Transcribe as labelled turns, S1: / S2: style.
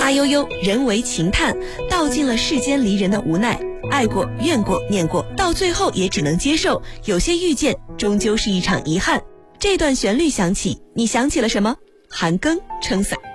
S1: 马悠悠人为情叹，道尽了世间离人的无奈。爱过、怨过、念过，到最后也只能接受，有些遇见终究是一场遗憾。这段旋律响起，你想起了什么？韩庚撑伞。